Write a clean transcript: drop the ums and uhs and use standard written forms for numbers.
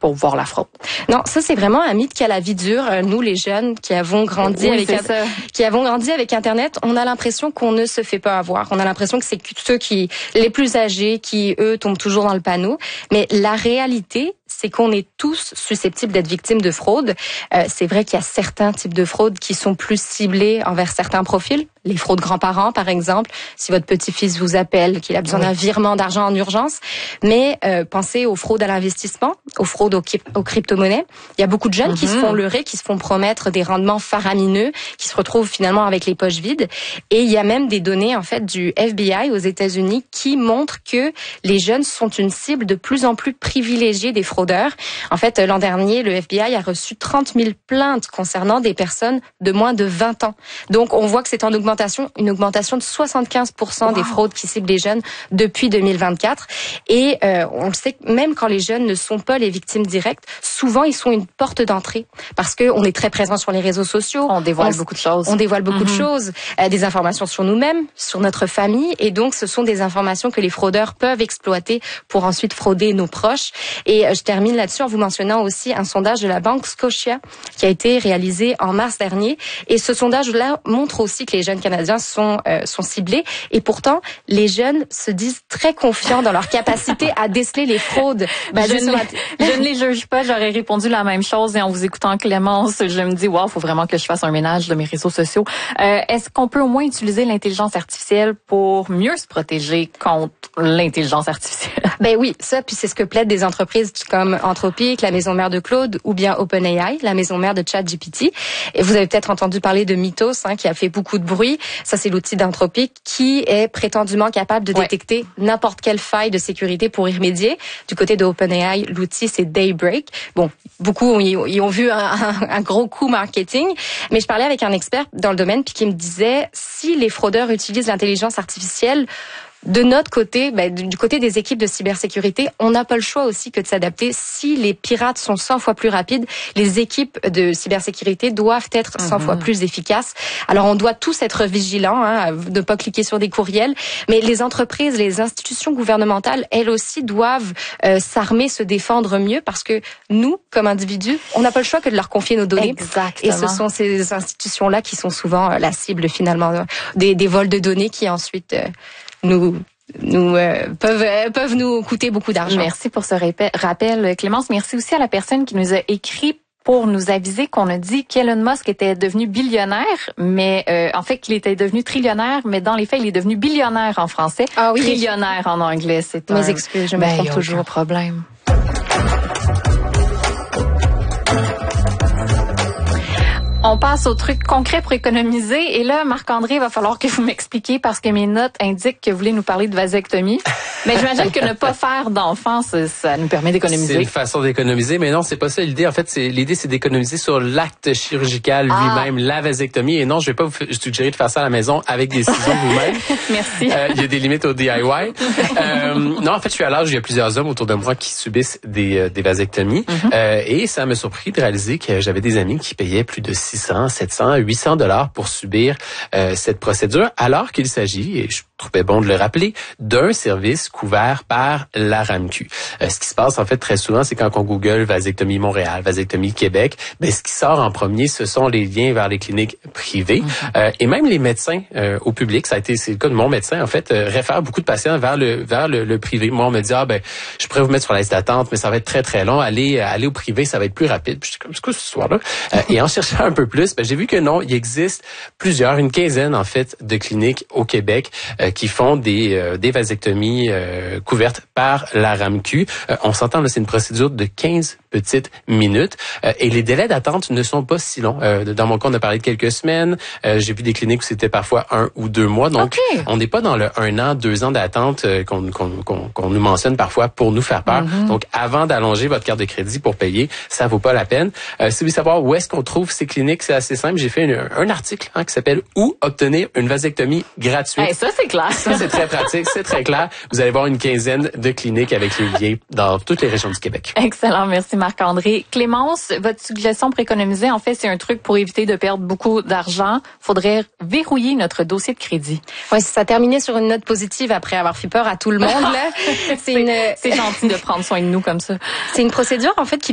pour voir la fraude. Non, ça c'est vraiment un mythe qui a la vie dure. Nous, les jeunes qui avons grandi avec Internet, on a l'impression qu'on ne se fait pas avoir. On a l'impression que c'est ceux les plus âgés qui, eux, tombent toujours dans le panneau. Mais la réalité, c'est qu'on est tous susceptibles d'être victimes de fraude. C'est vrai qu'il y a certains types de fraudes qui sont plus ciblés envers certains profils. Les fraudes grands-parents, par exemple, si votre petit-fils vous appelle, qu'il a besoin d'un virement d'argent en urgence. Mais pensez aux fraudes à l'investissement, aux fraudes aux crypto-monnaies. Il y a beaucoup de jeunes qui se font leurrer, qui se font promettre des rendements faramineux, qui se retrouvent finalement avec les poches vides. Et il y a même des données en fait du FBI aux États-Unis qui montrent que les jeunes sont une cible de plus en plus privilégiée des fraudeurs. En fait, l'an dernier, le FBI a reçu 30 000 plaintes concernant des personnes de moins de 20 ans. Donc, on voit que c'est une augmentation de 75% des fraudes qui ciblent les jeunes depuis 2024. Et on le sait que même quand les jeunes ne sont pas les victimes directes, souvent ils sont une porte d'entrée parce que on est très présent sur les réseaux sociaux. On dévoile beaucoup de choses. On dévoile beaucoup de choses, des informations sur nous-mêmes, sur notre famille, et donc ce sont des informations que les fraudeurs peuvent exploiter pour ensuite frauder nos proches. Et je termine là-dessus en vous mentionnant aussi un sondage de la Banque Scotia qui a été réalisé en mars dernier. Et ce sondage-là montre aussi que les jeunes Canadiens sont ciblés. Et pourtant, les jeunes se disent très confiants dans leur capacité à déceler les fraudes. Je ne les juge pas. J'aurais répondu la même chose. Et en vous écoutant, Clémence, je me dis, wow, faut vraiment que je fasse un ménage de mes réseaux sociaux. Est-ce qu'on peut au moins utiliser l'intelligence artificielle pour mieux se protéger contre l'intelligence artificielle? Ben oui, ça, puis c'est ce que plaident des entreprises comme Anthropic, la maison mère de Claude, ou bien OpenAI, la maison mère de ChatGPT. Et vous avez peut-être entendu parler de Mythos, qui a fait beaucoup de bruit. Ça, c'est l'outil d'Anthropic qui est prétendument capable de détecter n'importe quelle faille de sécurité pour y remédier. Du côté de OpenAI, l'outil, c'est Daybreak. Bon, beaucoup y ont vu un gros coup marketing. Mais je parlais avec un expert dans le domaine puis qui me disait, si les fraudeurs utilisent l'intelligence artificielle, de notre côté, du côté des équipes de cybersécurité, on n'a pas le choix aussi que de s'adapter. Si les pirates sont 100 fois plus rapides, les équipes de cybersécurité doivent être 100 fois plus efficaces. Alors, on doit tous être vigilants, de pas cliquer sur des courriels. Mais les entreprises, les institutions gouvernementales, elles aussi doivent s'armer, se défendre mieux parce que nous, comme individus, on n'a pas le choix que de leur confier nos données. Exactement. Et ce sont ces institutions-là qui sont souvent la cible finalement des vols de données qui ensuite peuvent nous coûter beaucoup d'argent. Merci pour ce rappel, Clémence. Merci aussi à la personne qui nous a écrit pour nous aviser qu'on a dit qu'Elon Musk était devenu billionnaire, mais en fait qu'il était devenu trillionnaire, mais dans les faits, il est devenu billionnaire en français. Ah oui. Trillionnaire en anglais, c'est Mes excuses, je me trompe toujours. Aucun problème. On passe au truc concret pour économiser. Et là, Marc-André, il va falloir que vous m'expliquiez parce que mes notes indiquent que vous voulez nous parler de vasectomie. Mais j'imagine que ne pas faire d'enfants, ça nous permet d'économiser. C'est une façon d'économiser, mais non, c'est pas ça l'idée. En fait, l'idée, c'est d'économiser sur l'acte chirurgical lui-même, la vasectomie. Et non, je vais pas vous suggérer de faire ça à la maison avec des ciseaux vous-même. Merci. Il y a des limites au DIY. Non, en fait, je suis à l'âge où il y a plusieurs hommes autour de moi qui subissent des vasectomies. Et ça m'a surpris de réaliser que j'avais des amis qui payaient plus de 600, 700, 800 $ pour subir cette procédure, alors qu'il s'agit, et je trouvais bon de le rappeler, d'un service couvert par la RAMQ. Ce qui se passe en fait très souvent, c'est quand on Google vasectomie Montréal, vasectomie Québec, ce qui sort en premier, ce sont les liens vers les cliniques privées et même les médecins au public. C'est le cas de mon médecin en fait, réfère beaucoup de patients vers le privé. Moi on me dit je pourrais vous mettre sur la liste d'attente, mais ça va être très très long. Aller au privé, ça va être plus rapide. Puis je suis comme c'est quoi cette histoire-là? Et en cherchant un peu plus, j'ai vu que non, il existe une quinzaine en fait de cliniques au Québec qui font des vasectomies couvertes par la RAMQ. On s'entend là, c'est une procédure de 15 petites minutes et les délais d'attente ne sont pas si longs. Dans mon cas, on a parlé de quelques semaines. J'ai vu des cliniques où c'était parfois 1 ou 2 mois. Donc, on n'est pas dans le 1 an, 2 ans d'attente qu'on nous mentionne parfois pour nous faire peur. Donc, avant d'allonger votre carte de crédit pour payer, ça vaut pas la peine. Si vous voulez savoir où est-ce qu'on trouve ces cliniques, c'est assez simple. J'ai fait un article qui s'appelle « Où obtenir une vasectomie gratuite ». Ça, c'est clair. Ça, c'est très pratique, c'est très clair. Vous allez voir une quinzaine de cliniques avec les liens dans toutes les régions du Québec. Excellent, merci Marc-André. Clémence, votre suggestion pour économiser, en fait, c'est un truc pour éviter de perdre beaucoup d'argent. Faudrait verrouiller notre dossier de crédit. Ouais, ça terminait sur une note positive après avoir fait peur à tout le monde, là. C'est gentil de prendre soin de nous comme ça. C'est une procédure, en fait, qui